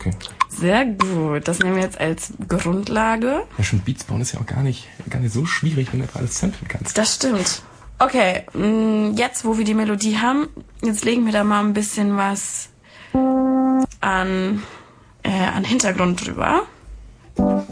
Okay. Sehr gut. Das nehmen wir jetzt als Grundlage. Ja, schon Beats bauen ist ja auch gar nicht so schwierig, wenn du einfach alles samplen kannst. Das stimmt. Okay, jetzt, wo wir die Melodie haben, jetzt legen wir da mal ein bisschen was an Hintergrund drüber.